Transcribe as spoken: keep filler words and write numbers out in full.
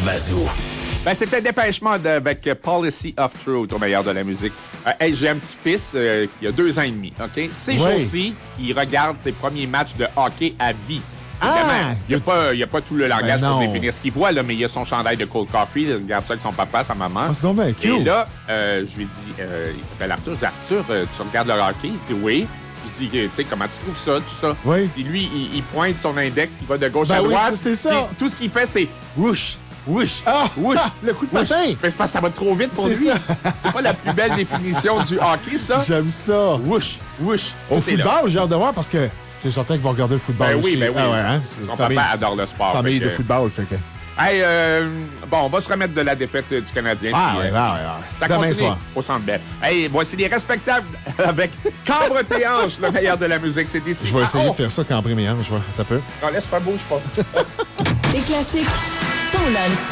Bazou. Ben, c'était Dépêche Mode avec Policy of Truth au meilleur de la musique. Euh, hey, j'ai un petit-fils euh, qui a deux ans et demi, OK? Ces Oui. jours-ci, il regarde ses premiers matchs de hockey à vie. Ah! Évidemment, il n'y a, pas- il y a pas tout le langage Ben pour non. définir ce qu'il voit, là, mais il a son chandail de Cold Coffee. Il regarde ça avec son papa, sa maman. Ah, c'est donc bien Et cute. là, euh, je lui dis, euh, il s'appelle Arthur. Je dis, Arthur, euh, tu regardes le hockey? Il dit oui. Je dis, tu sais, comment tu trouves ça, tout ça? Oui. Puis lui, il, il pointe son index, il va de gauche Ben à oui, droite. c'est ça. Puis tout ce qu'il fait, c'est whoosh, whoosh, Ah! whoosh. Ah! Le coup de whoosh. patin. Mais c'est parce que ça va trop vite pour C'est lui. ça. C'est pas la plus belle définition du hockey, ça. J'aime ça. Whoosh, whoosh. Au Tout est là. football, j'ai hâte de voir parce que c'est certain qu'ils vont regarder le football Ben aussi. oui, ben oui. Ah ouais, hein? Son Famille- papa adore le sport. Famille fait de que- football, fait que... Hey, euh, bon, on va se remettre de la défaite euh, du Canadien. Ah, puis, ouais, euh, ah, ouais, ah. Ça Demain continue soir. au Centre Bell. Hey, voici les respectables avec Cambre tes hanches, le meilleur de la musique. C'est ici. Je vais essayer Ah, oh! de faire ça quand après mes hanches. Je vais... Attends un peu. Non, laisse faire bouge pas. Des classiques, ton lunch.